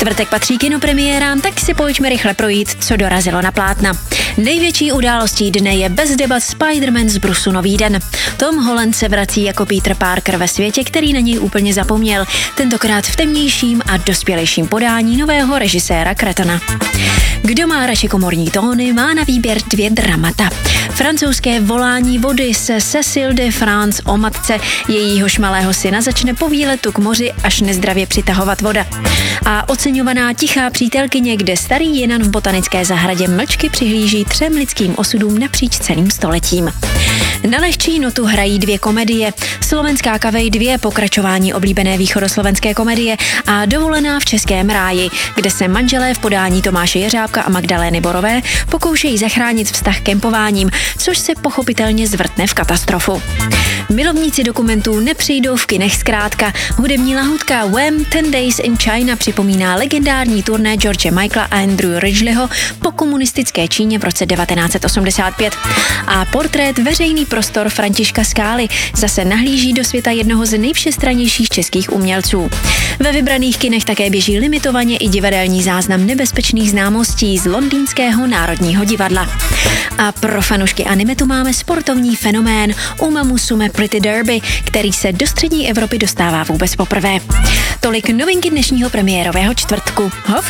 Čtvrtek patří kinopremiérám, tak si pojďme rychle projít, co dorazilo na plátna. Největší událostí dne je bez debat Spider-Man z Brusu Nový den. Tom Holland se vrací jako Peter Parker ve světě, který na něj úplně zapomněl, tentokrát v temnějším a dospělejším podání nového režiséra Cretona. Kdo má radši komorní tóny, má na výběr 2 dramata. Francouzské Volání vody se Cécile de France o matce jejíhož malého syna začne po výletu k moři až nezdravě přitahovat voda. A oceňovaná Tichá přítelkyně, kde starý Jinan v botanické zahradě mlčky přihlíží 3 lidským osudům napříč celým stoletím. Na lehčí notu hrají 2 komedie. Slovenská kavej 2, pokračování oblíbené východoslovenské komedie, a Dovolená v českém ráji, kde se manželé v podání Tomáše Jeřábka a Magdalény Borové pokoušejí zachránit vztah kempováním, což se pochopitelně zvrtne v katastrofu. Milovníci dokumentů nepřijdou v kinech zkrátka. Hudební lahutka Wham! 10 Days in China připomíná legendární turné George Michaela a Andrew Ridgeleyho po komunistické Číně v roce 1985. A portrét Veřejný prostor Františka Skály zase nahlíží do světa jednoho z nejvšestrannějších českých umělců. Ve vybraných kinech také běží limitovaně i divadelní záznam nebezpečných známostí z Londýnského národního divadla. A pro fanoušky anime tu máme sportovní fenomén Uma Musume Pretty Derby, který se do střední Evropy dostává vůbec poprvé. Tolik novinky dnešního premiérového čtvrtku. Hov!